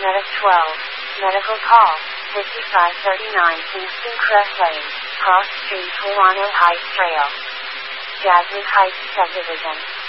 Medic 12. Medical call. 5539 Kingston Crest Lane. Cross Street, Wano Heights Trail. Jasmine Heights Subdivision.